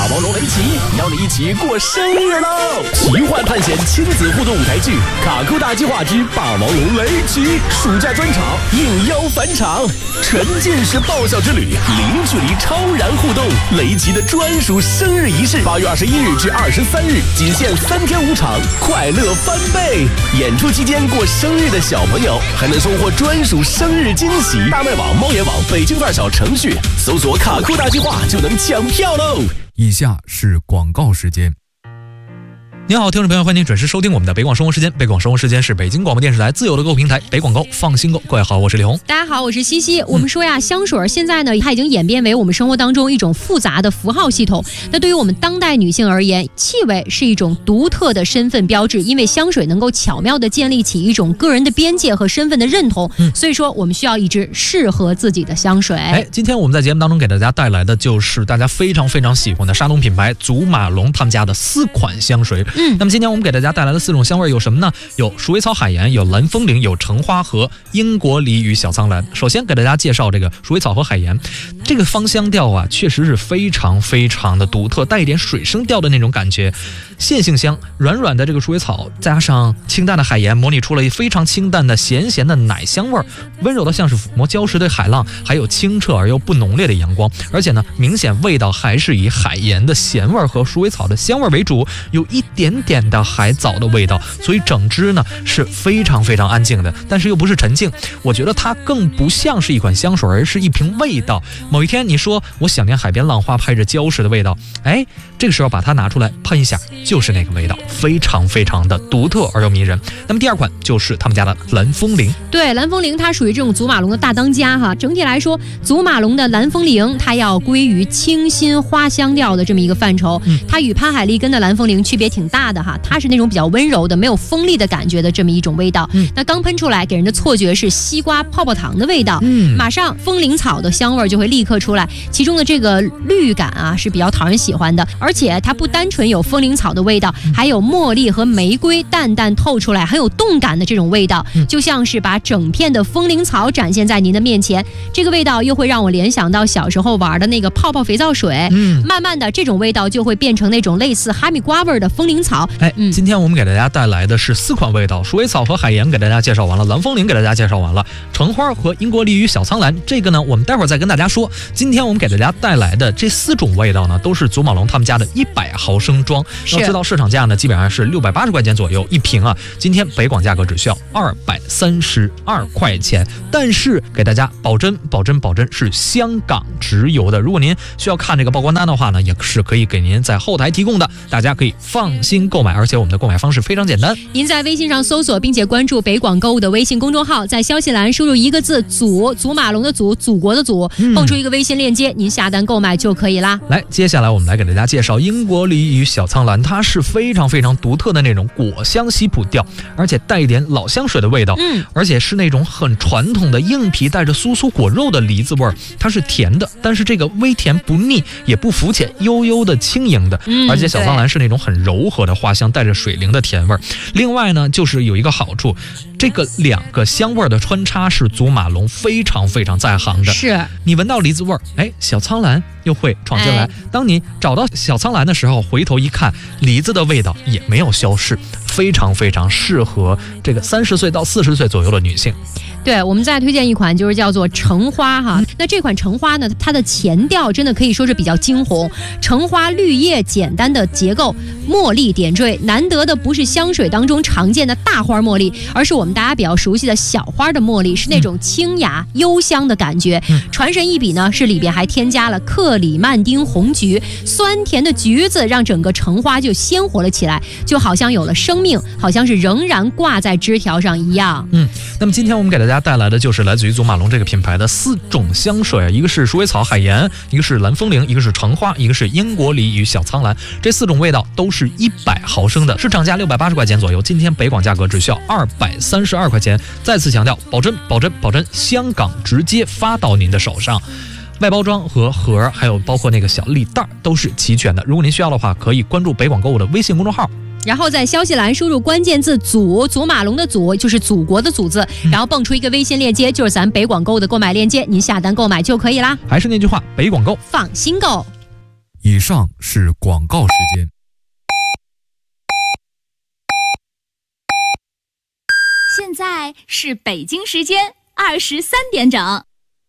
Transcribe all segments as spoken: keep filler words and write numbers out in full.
霸王龙雷奇邀你一起过生日喽！奇幻探险亲子互动舞台剧《卡酷大计划之霸王龙雷奇》暑假专场应邀返场，沉浸式爆笑之旅，零距离超燃互动，雷奇的专属生日仪式，八月二十一日至二十三日，仅限三天五场，快乐翻倍！演出期间过生日的小朋友还能收获专属生日惊喜。大麦网、猫眼网、北京范小程序搜索“卡酷大计划”就能抢票喽！ 以下是广告时间。您好，听众朋友，欢迎您准时收听我们的北广生活时间。北广生活时间是北京广播电视台自有的购物平台北广购，放心购。各位好，我是李红。 大家好，我是西西。我们说呀，香水现在呢，它已经演变为我们生活当中一种复杂的符号系统。那对于我们当代女性而言，气味是一种独特的身份标志，因为香水能够巧妙地建立起一种个人的边界和身份的认同。嗯，所以说我们需要一支适合自己的香水。 哎，今天我们在节目当中给大家带来的就是大家非常非常喜欢的沙龙品牌祖马龙他们家的四款香水。嗯，那么今天我们给大家带来的四种香味有什么呢？有鼠尾草海盐，有蓝风铃，有橙花和英国梨与小苍兰。首先给大家介绍这个鼠尾草和海盐，这个芳香调啊，确实是非常非常的独特，带一点水生调的那种感觉。线性香，软软的这个鼠尾草加上清淡的海盐，模拟出了非常清淡的咸咸的奶香味，温柔的像是抚摸礁石的海浪，还有清澈而又不浓烈的阳光。而且呢，明显味道还是以海盐的咸味和鼠尾草的香味为主，有一点点的海藻的味道，所以整支呢是非常非常安静的，但是又不是沉静。我觉得它更不像是一款香水，而是一瓶味道。某一天你说我想念海边浪花拍着礁石的味道，哎，这个时候把它拿出来喷一下，就是那个味道，非常非常的独特而又迷人。那么第二款就是他们家的蓝风铃。 对，蓝风铃它属于这种祖马龙的大当家哈。整体来说，祖马龙的蓝风铃它要归于清新花香调的这么一个范畴。嗯，它与潘海利根的蓝风铃区别挺大的哈，它是那种比较温柔的、没有锋利的感觉的这么一种味道。嗯，那刚喷出来给人的错觉是西瓜泡泡糖的味道。嗯，马上风铃草的香味就会立刻出来，其中的这个绿感啊是比较讨人喜欢的，而且它不单纯有风铃草的味道，还有茉莉和玫瑰淡淡透出来，很有动感的这种味道，就像是把整片的风铃草展现在您的面前。这个味道又会让我联想到小时候玩的那个泡泡肥皂水。嗯，慢慢的这种味道就会变成那种类似哈密瓜味的风铃草。 哎，嗯，今天我们给大家带来的是四款味道，鼠尾草和海盐给大家介绍完了，蓝风铃给大家介绍完了，橙花和英国梨与小苍兰，这个呢我们待会儿再跟大家说。今天我们给大家带来的这四种味道呢，都是祖马龙他们家的一百毫升装。要知道市场价呢基本上是六百八十块钱左右一瓶啊，今天北广价格只需要二百三十二块钱，但是给大家保真保真保真是香港直邮的。如果您需要看这个报关单的话呢，也是可以给您在后台提供的，大家可以放心购买，而且我们的购买方式非常简单。 您在微信上搜索并且关注北广购物的微信公众号，在消息栏输入一个字祖，祖马龙的祖，祖国的祖，蹦出一个微信链接，您下单购买就可以啦。 来，接下来我们来给大家介绍英国梨与小苍兰，它是非常非常独特的那种果香西普调，而且带一点老香水的味道。嗯，而且是那种很传统的硬皮带着酥酥果肉的梨子味儿，它是甜的，但是这个微甜不腻也不肤浅，悠悠的轻盈的。嗯，而且小苍兰是那种很柔和的花香，带着水灵的甜味儿。另外呢，就是有一个好处，这个两个香味的穿插是祖马龙非常非常在行的。 是你闻到梨子味儿，哎，小苍兰又会闯进来。哎，当你找到小苍兰的时候，回头一看，梨子的味道也没有消逝，非常非常适合这个三十岁到四十岁左右的女性。 对，我们再推荐一款，就是叫做橙花哈。那这款橙花呢，它的前调真的可以说是比较惊红，橙花绿叶简单的结构，茉莉点缀，难得的不是香水当中常见的大花茉莉，而是我们大家比较熟悉的小花的茉莉，是那种清雅幽香的感觉。嗯，传神一笔呢，是里边还添加了克里曼丁红橘，酸甜的橘子让整个橙花就鲜活了起来，就好像有了生命，好像是仍然挂在枝条上一样。 嗯，那么今天我们给大家带来的就是来自于祖马龙这个品牌的四种香水，一个是鼠尾草海盐，一个是蓝风铃，一个是橙花，一个是英国梨与小苍兰。这四种味道都是一百毫升的，市场价六百八十块钱左右，今天北广价格只需要二百三十二块钱。再次强调，保真保真保真，香港直接发到您的手上。外包装和盒还有包括那个小礼袋都是齐全的。如果您需要的话，可以关注北广购物的微信公众号， 然后在消息栏输入关键字祖，祖马龙的祖就是祖国的祖字，然后蹦出一个微信链接，就是咱北广购的购买链接，您下单购买就可以啦。 还是那句话，北广购放心购。 以上是广告时间。 现在是北京时间二十三点整。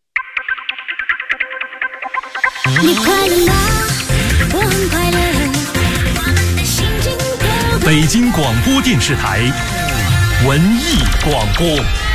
你快乐吗？我很快乐。我们的心情都北京广播电视台文艺广播。